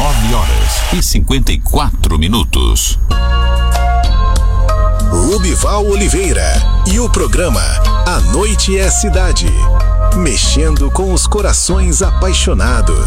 9h54. Rubival Oliveira e o programa A Noite é Cidade, mexendo com os corações apaixonados.